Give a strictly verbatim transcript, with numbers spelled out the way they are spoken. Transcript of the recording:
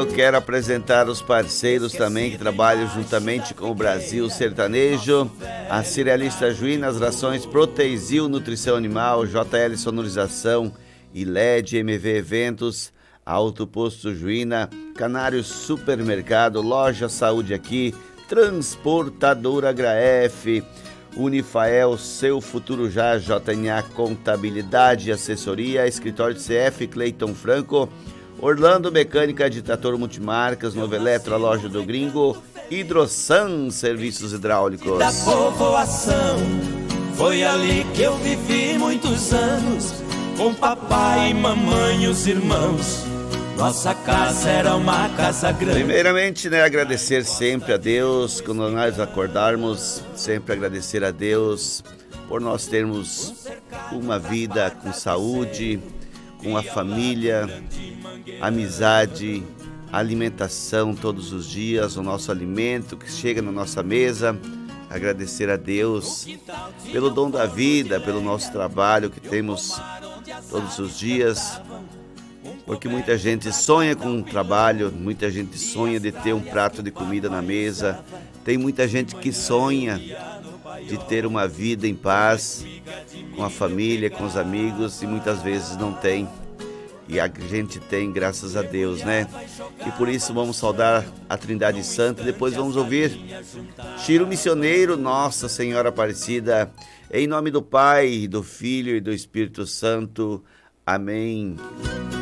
eu quero apresentar os parceiros também que trabalham juntamente com o Brasil Sertanejo, a Cerealista Juína, as rações Proteizil Nutrição Animal, J L Sonorização e L E D M V Eventos, Auto Posto Juína, Canário Supermercado, Loja Saúde Aqui, Transportadora H F, Unifael, Seu Futuro Já, J N A Contabilidade e Assessoria, Escritório de C F, Cleiton Franco, Orlando Mecânica de Trator Multimarcas, Nova Eletro, a Loja do Gringo, Hidrosan Serviços Hidráulicos. Da povoação, foi ali que eu vivi muitos anos, com papai e mamãe e os irmãos. Nossa casa era uma casa grande. Primeiramente, né, agradecer sempre a Deus, quando nós acordarmos, sempre agradecer a Deus por nós termos uma vida com saúde, com a família, amizade, alimentação todos os dias, o nosso alimento que chega na nossa mesa. Agradecer a Deus pelo dom da vida, pelo nosso trabalho que temos todos os dias, porque muita gente sonha com um trabalho, muita gente sonha de ter um prato de comida na mesa, tem muita gente que sonha de ter uma vida em paz, com a família, com os amigos, e muitas vezes não tem. E a gente tem, graças a Deus, né? E por isso vamos saudar a Trindade Santa. Depois vamos ouvir Chiro Missioneiro, Nossa Senhora Aparecida. Em nome do Pai, do Filho e do Espírito Santo. Amém.